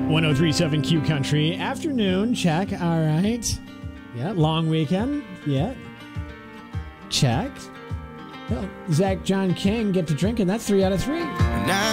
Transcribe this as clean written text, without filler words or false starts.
1037 Q Country. Afternoon, check. All right. Yeah, long weekend. Yeah. Check. Well, Zach John King get to drinking. That's 3 out of 3.